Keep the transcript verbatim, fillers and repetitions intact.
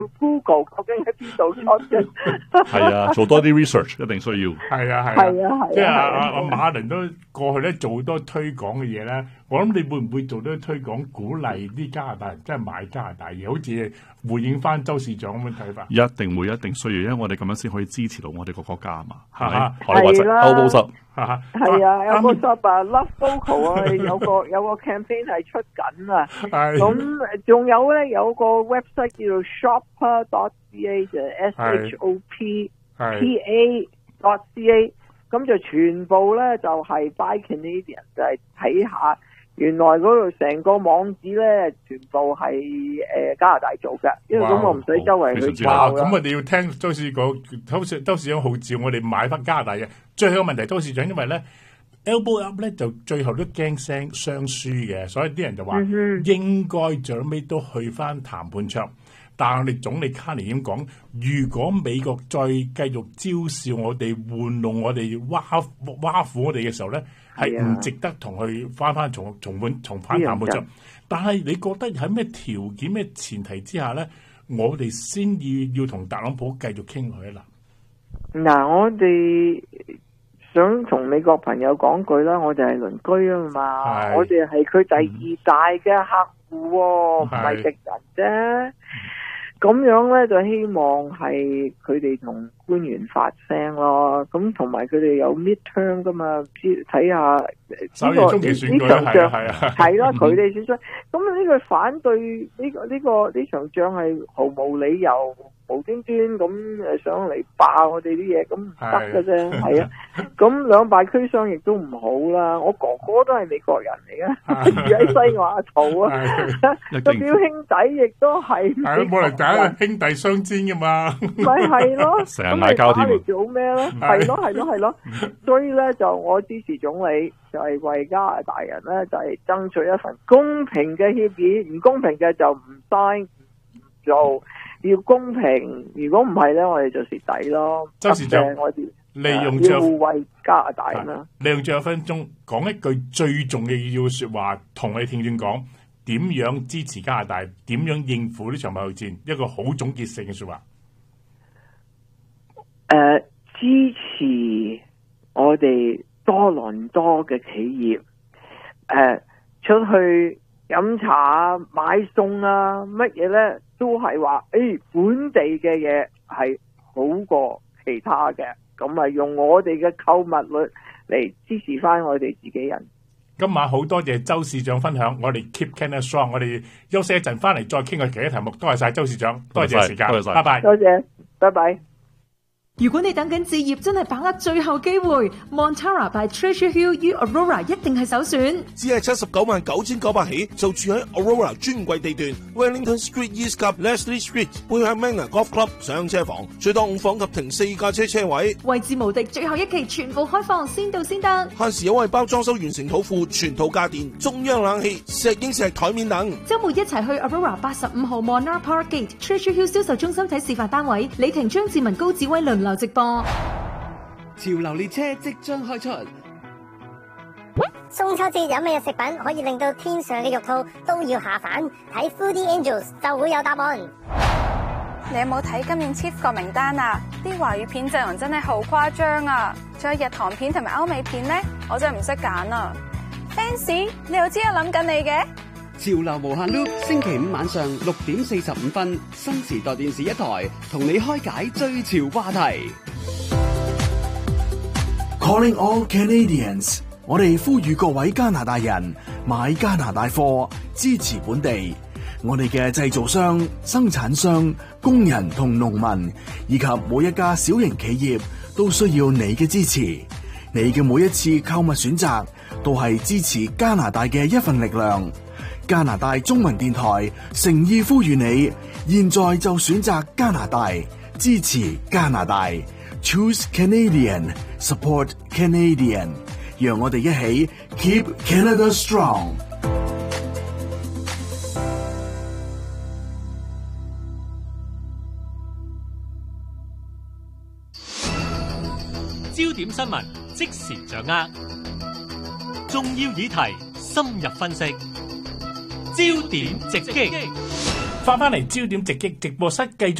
Google 究竟喺邊度出嘅。 係啊，做多啲 research 一定需要。 係啊係啊， 係啊係啊， 即係阿阿阿馬倫都過去咧做好多推廣嘅嘢咧。我諗你會唔會做多推廣，鼓勵啲加拿大人真係買加拿大嘢，好似回應翻周市長咁嘅睇法？ 一定會，一定需要，因為我哋咁樣先可以支持到我哋個國家啊嘛。係咪？ 係啦， 歐布什係啊，有個 shop 啊 ，Love Local 啊，有個有個 campaign 係出緊啊。咁仲有咧，有個 website 叫做 shopper dot c a 就 S H O P P A dot C A， 咁就全部咧就係 Buy Canadian， 就係睇下原來嗰度成個網址咧全部係誒加拿大做嘅，因為咁我唔使周圍去抄啦。 咁我哋要聽周市長，周市周市長號召我哋買翻加拿大嘅。最後個問題，周市長因為咧 Elbow Up 咧就最後都驚聲雙輸嘅，所以啲人就話應該最尾都去翻談判桌。但係我哋總理卡尼已經講，如果美國再繼續嘲笑我哋、玩弄我哋、挖挖苦我哋嘅時候咧，係唔值得同佢翻翻重重盤重返談判桌。但係你覺得喺咩條件、咩前提之下咧，我哋先要要同特朗普繼續傾落去啦？ 嗱，我哋想同美國朋友講句啦，我哋係鄰居啊嘛，我哋係佢第二大嘅客戶，唔係敵人啫。咁樣咧就希望係佢哋同官員發聲咯，咁同埋佢哋有 midterm 噶嘛，睇下呢個呢場仗係啦，佢哋選出，咁呢個反對呢個呢個呢場仗係毫無理由無端端咁誒上嚟霸我哋啲嘢，咁唔得㗎啫，係啊，咁兩敗俱傷亦都唔好啦。我哥哥都係美國人嚟嘅，住喺西雅圖啊，個表兄弟亦都係， 係冇嚟打兄弟相戰噶嘛， 咪係咯， 成日嗌交添， 嚟做咩咧？係咯係咯係咯，所以咧就我支持總理，就係為加拿大人咧就係爭取一份公平嘅協議，唔公平嘅就唔 sign 唔做。要公平，如果唔係咧，我哋就蝕底咯。 周市長， 我哋利用要為加拿大啦。 利用最後一分鐘講一句最重要嘅說話，同你聽眾講點樣支持加拿大，點樣應付呢場貿易戰，一個好總結性嘅說話。 誒、呃，支持我哋多倫多嘅企業，誒、呃，出去飲茶買餸啊，乜嘢咧？都係話，誒、欸，本地嘅嘢係好過其他嘅，咁啊用我哋嘅購物率嚟支持翻我哋自己人。 今晚好多謝周市長分享，我哋 Keep Canada Strong， 我哋休息一陣翻嚟再傾個其他題目。多謝晒周市長，多謝時間，拜拜， 多謝，拜拜。 如果你等緊置業，真係把握最後機會 ，Montara by Treasure Hill U Aurora 一定係首選。 只係七十九萬九千九百起，就住喺 Aurora 專櫃地段 ，Wellington Street East 及 Leslie Street 背向 Manor Golf Club 上車房，最多五房及停四架車車位， 位置無敵，最後一期全部開放，先到先得。 限時優惠包裝修完成土庫，全套家電、中央冷氣、石英石台面等。 周末一齊去 Aurora 八十五號 Monarch Park Gate Treasure Hill 銷售中心睇示範單位，李婷、張志文、高子威輪流直播。 潮流列車即將開出， 中秋節有咩食品可以令到天上嘅肉兔都要下凡？睇 Foodie Angels 就會有答案。 你有冇睇今年 Chief 個名單啊？啲華語片陣容真係好誇張啊！仲有日韓片同埋歐美片呢，我真係唔識揀啊 ！Fancy， 你又知我諗緊你嘅？ 潮流無限 loop， 星期五晚上六點四十五分，新時代電視一台同你開解最潮話題。 Calling all Canadians， 我哋呼籲各位加拿大人買加拿大貨，支持本地。我哋嘅製造商、生產商、工人同農民，以及每一家小型企業，都需要你嘅支持。你嘅每一次購物選擇，都係支持加拿大嘅一份力量。加拿大中文電台誠意呼籲你，現在就選擇加拿大，支持加拿大。Choose Canadian, support Canadian， 讓我哋一起 Keep Canada Strong。 焦點新聞即時掌握，重要議題深入分析，焦點直擊。 翻翻嚟焦點直擊直播室繼續。